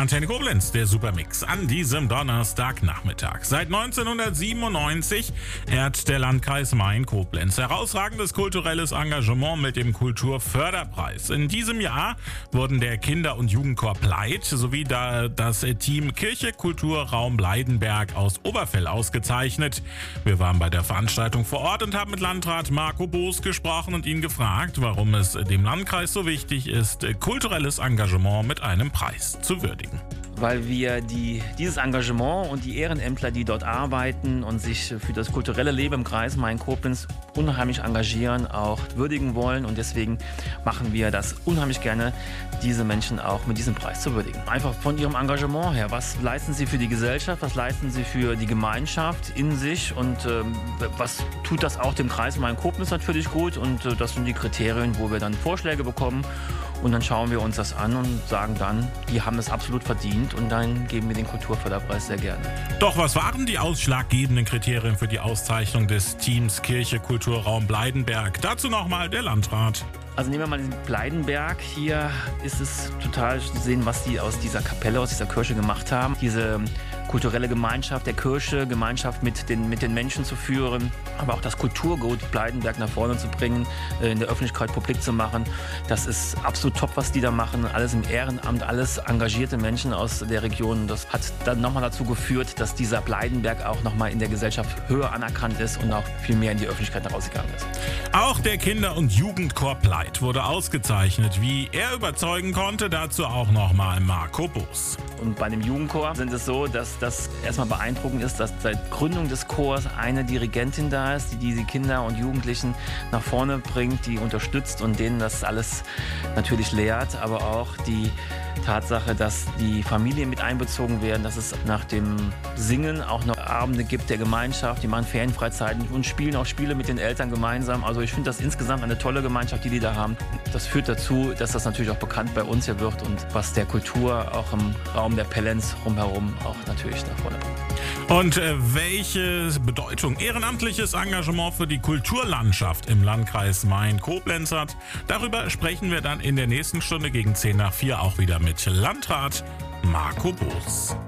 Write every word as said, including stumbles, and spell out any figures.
Antenne Koblenz, der Supermix an diesem Donnerstagnachmittag. Seit neunzehnhundertsiebenundneunzig ehrt der Landkreis Main-Koblenz herausragendes kulturelles Engagement mit dem Kulturförderpreis. In diesem Jahr wurden der Kinder- und Jugendchor Pleit sowie da das Team Kirche Kultur Raum Bleidenberg aus Oberfell ausgezeichnet. Wir waren bei der Veranstaltung vor Ort und haben mit Landrat Marco Boos gesprochen und ihn gefragt, warum es dem Landkreis so wichtig ist, kulturelles Engagement mit einem Preis zu würdigen. Weil wir die, dieses Engagement und die Ehrenämtler, die dort arbeiten und sich für das kulturelle Leben im Kreis Main-Koblenz unheimlich engagieren, auch würdigen wollen. Und deswegen machen wir das unheimlich gerne, diese Menschen auch mit diesem Preis zu würdigen. Einfach von ihrem Engagement her. Was leisten sie für die Gesellschaft? Was leisten sie für die Gemeinschaft in sich? Und ähm, was tut das auch dem Kreis Main-Koblenz natürlich gut? Und äh, das sind die Kriterien, wo wir dann Vorschläge bekommen. Und dann schauen wir uns das an und sagen dann, die haben es absolut verdient, und dann geben wir den Kulturförderpreis sehr gerne. Doch was waren die ausschlaggebenden Kriterien für die Auszeichnung des Teams Kirche Kultur Raum Bleidenberg? Dazu nochmal der Landrat. Also nehmen wir mal den Bleidenberg. Hier ist es total zu sehen, was die aus dieser Kapelle, aus dieser Kirche gemacht haben. Diese kulturelle Gemeinschaft der Kirche, Gemeinschaft mit den, mit den Menschen zu führen, aber auch das Kulturgut Bleidenberg nach vorne zu bringen, in der Öffentlichkeit publik zu machen. Das ist absolut top, was die da machen. Alles im Ehrenamt, alles engagierte Menschen aus der Region. Das hat dann nochmal dazu geführt, dass dieser Bleidenberg auch nochmal in der Gesellschaft höher anerkannt ist und auch viel mehr in die Öffentlichkeit herausgegangen ist. Auch der Kinder- und Jugendchor Pleit wurde ausgezeichnet. Wie er überzeugen konnte, dazu auch nochmal Marco Boos. Und bei dem Jugendchor sind es so, dass das erstmal beeindruckend ist, dass seit Gründung des Chors eine Dirigentin da ist, die diese Kinder und Jugendlichen nach vorne bringt, die unterstützt und denen das alles natürlich lehrt, aber auch die Tatsache, dass die Familien mit einbezogen werden, dass es nach dem Singen auch noch Abende gibt der Gemeinschaft, die machen Ferienfreizeiten und spielen auch Spiele mit den Eltern gemeinsam. Also ich finde das insgesamt eine tolle Gemeinschaft, die die da haben. Das führt dazu, dass das natürlich auch bekannt bei uns hier wird und was der Kultur auch im Raum der Pellenz rumherum auch natürlich nach vorne bringt. Und äh, welche Bedeutung ehrenamtliches Engagement für die Kulturlandschaft im Landkreis Main-Koblenz hat, darüber sprechen wir dann in der nächsten Stunde gegen zehn nach vier auch wieder mit Landrat Marco Boos.